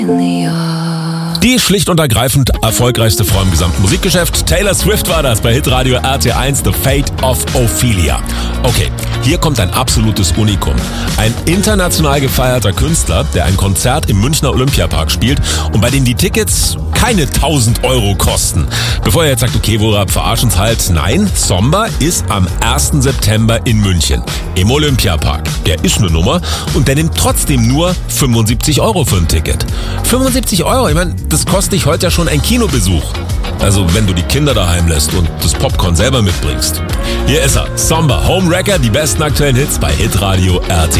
Die schlicht und ergreifend erfolgreichste Frau im gesamten Musikgeschäft. Taylor Swift war das bei Hitradio RT1, The Fate of Ophelia. Okay, hier kommt ein absolutes Unikum. Ein international gefeierter Künstler, der ein Konzert im Münchner Olympiapark spielt und bei dem die Tickets keine 1000 Euro kosten. Bevor ihr jetzt sagt, okay, Wohrab, verarschen's halt. Nein, Zomba ist am 1. September in München im Olympiapark. Der ist eine Nummer und der nimmt trotzdem nur 75 Euro für ein Ticket. 75 Euro, ich meine, das kostet dich heute ja schon ein Kinobesuch. Also wenn du die Kinder daheim lässt und das Popcorn selber mitbringst. Hier ist er, Zomba, Home Wrecker, die besten aktuellen Hits bei Hitradio RT1.